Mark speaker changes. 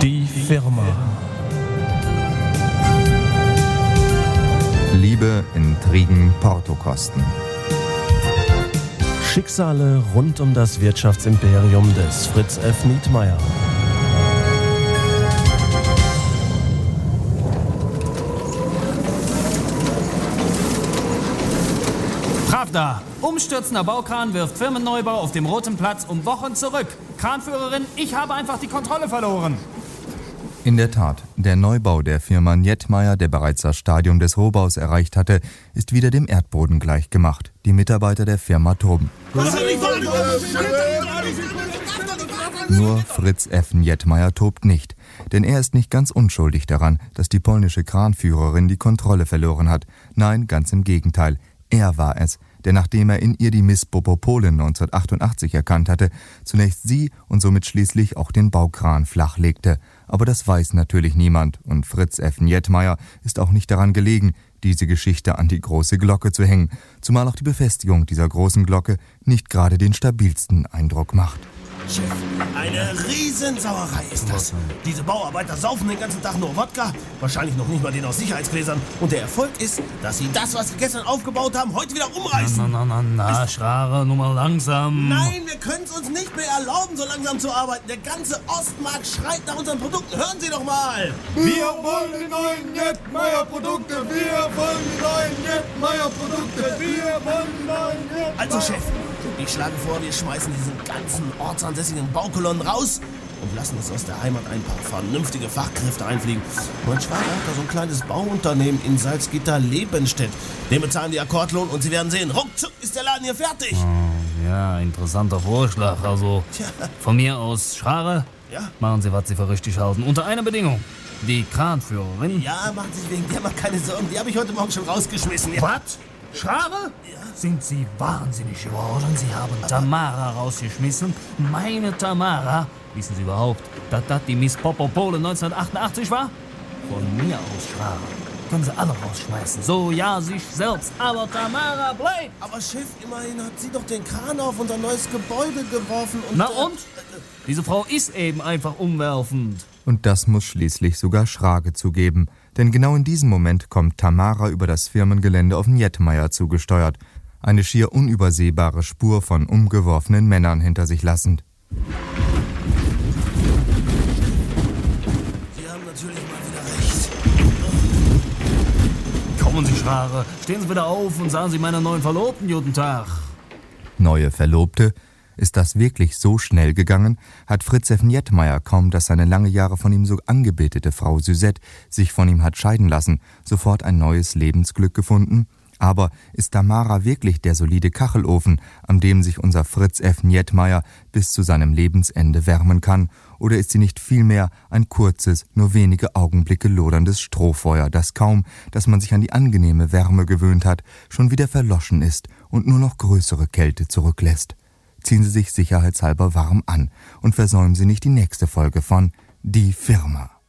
Speaker 1: Die Firma.
Speaker 2: Liebe, Intrigen, Portokosten.
Speaker 1: Schicksale rund um das Wirtschaftsimperium des Fritz F. Nietmeyer.
Speaker 3: Pravda. Umstürzender Baukran wirft Firmenneubau auf dem Roten Platz um Wochen zurück. Kranführerin, ich habe einfach die Kontrolle verloren.
Speaker 2: In der Tat, der Neubau der Firma Nietmeyer, der bereits das Stadium des Rohbaus erreicht hatte, ist wieder dem Erdboden gleichgemacht. Die Mitarbeiter der Firma toben. Nur Fritz F. Nietmeyer tobt nicht, denn er ist nicht ganz unschuldig daran, dass die polnische Kranführerin die Kontrolle verloren hat. Nein, ganz im Gegenteil. Er war es, der, nachdem er in ihr die Miss Popopolin 1988 erkannt hatte, zunächst sie und somit schließlich auch den Baukran flachlegte. Aber das weiß natürlich niemand und Fritz F. Nietmeyer ist auch nicht daran gelegen, diese Geschichte an die große Glocke zu hängen, zumal auch die Befestigung dieser großen Glocke nicht gerade den stabilsten Eindruck macht.
Speaker 4: Chef, eine Riesensauerei ist das. Diese Bauarbeiter saufen den ganzen Tag nur Wodka, wahrscheinlich noch nicht mal den aus Sicherheitsgläsern. Und der Erfolg ist, dass sie das, was sie gestern aufgebaut haben, heute wieder umreißen.
Speaker 3: Na, Schrare, nur mal langsam.
Speaker 4: Nein, wir können es uns nicht mehr erlauben, so langsam zu arbeiten. Der ganze Ostmarkt schreit nach unseren Produkten. Hören Sie doch mal.
Speaker 5: Wir wollen die neuen Nietmeyer-Produkte. Wir wollen die neuen Nietmeyer-Produkte. Wir wollen die neuen Nietmeyer.
Speaker 4: Also, Chef, ich schlage vor, wir schmeißen diesen ganzen ortsansässigen Baukolonnen raus und lassen uns aus der Heimat ein paar vernünftige Fachkräfte einfliegen. Mein Schwager hat da so ein kleines Bauunternehmen in Salzgitter-Lebenstedt. Den bezahlen die Akkordlohn und Sie werden sehen, ruckzuck ist der Laden hier fertig.
Speaker 3: Oh, ja, interessanter Vorschlag. Also, von mir aus, Schrare,
Speaker 4: Ja?
Speaker 3: machen Sie, was Sie für richtig halten. Unter einer Bedingung. Die Kranführerin...
Speaker 4: Ja, machen Sie sich wegen der mal keine Sorgen. Die habe ich heute Morgen schon rausgeschmissen. Ja.
Speaker 3: Was? Schrare?
Speaker 4: Ja.
Speaker 3: Sind Sie wahnsinnig geworden? Sie haben Tamara rausgeschmissen. Meine Tamara. Wissen Sie überhaupt, dass das die Miss Popopolin 1988 war? Von mir aus, Schrare. Können Sie alle rausschmeißen. So, ja, sich selbst. Aber Tamara bleibt.
Speaker 4: Aber Chef, immerhin hat sie doch den Kran auf unser neues Gebäude geworfen. Und,
Speaker 3: Na und? Diese Frau ist eben einfach umwerfend.
Speaker 2: Und das muss schließlich sogar Schrage zugeben. Denn genau in diesem Moment kommt Tamara über das Firmengelände auf Nietmeyer zugesteuert. Eine schier unübersehbare Spur von umgeworfenen Männern hinter sich lassend.
Speaker 4: Sie haben natürlich mal wieder recht.
Speaker 3: Kommen Sie, Schrare. Stehen Sie wieder auf und sagen Sie meiner neuen Verlobten guten Tag.
Speaker 2: Neue Verlobte? Ist das wirklich so schnell gegangen? Hat Fritz F. Nietmeyer kaum, dass seine lange Jahre von ihm so angebetete Frau Suzette sich von ihm hat scheiden lassen, sofort ein neues Lebensglück gefunden? Aber ist Tamara wirklich der solide Kachelofen, an dem sich unser Fritz F. Nietmeyer bis zu seinem Lebensende wärmen kann? Oder ist sie nicht vielmehr ein kurzes, nur wenige Augenblicke loderndes Strohfeuer, das kaum, dass man sich an die angenehme Wärme gewöhnt hat, schon wieder verloschen ist und nur noch größere Kälte zurücklässt? Ziehen Sie sich sicherheitshalber warm an und versäumen Sie nicht die nächste Folge von Die Firma.